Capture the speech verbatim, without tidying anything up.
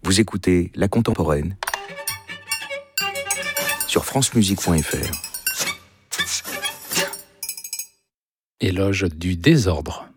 Vous écoutez La Contemporaine sur francemusique point fr. Éloge du désordre.